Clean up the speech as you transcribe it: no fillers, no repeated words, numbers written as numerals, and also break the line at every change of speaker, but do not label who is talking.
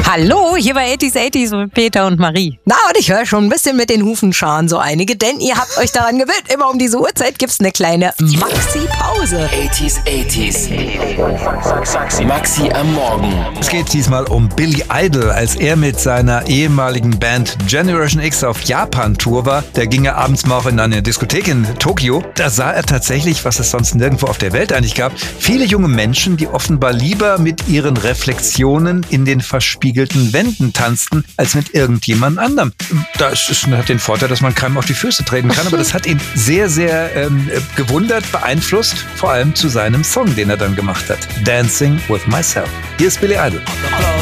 Hallo, hier bei 80s mit Peter und Marie.
Na, und ich höre schon ein bisschen mit den Hufen scharen so einige, denn ihr habt euch daran gewöhnt, immer um diese Uhrzeit gibt's eine kleine Maxi-Pause.
80s. Maxi am Morgen.
Es geht diesmal um Billy Idol. Als er mit seiner ehemaligen Band Generation X auf Japan-Tour war, da ging er abends mal auch in eine Diskothek in Tokio. Da sah er tatsächlich, was es sonst nirgendwo auf der Welt eigentlich gab, viele junge Menschen, die offenbar lieber mit ihren Reflexionen in den verspiegelten Wänden tanzten, als mit irgendjemand anderem. Das hat den Vorteil, dass man keinem auf die Füße treten kann, aber das hat ihn sehr, sehr gewundert, beeinflusst, vor allem zu seinem Song, den er dann gemacht hat. Dancing with Myself. Hier ist Billy Idol.